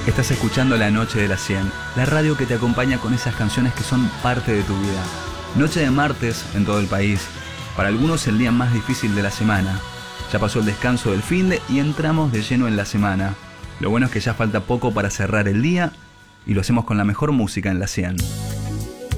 Estás escuchando La Noche de las 100, la radio que te acompaña con esas canciones que son parte de tu vida. Noche de martes en todo el país, para algunos el día más difícil de la semana. Ya pasó el descanso del finde y entramos de lleno en la semana. Lo bueno es que ya falta poco para cerrar el día y lo hacemos con la mejor música en la 100.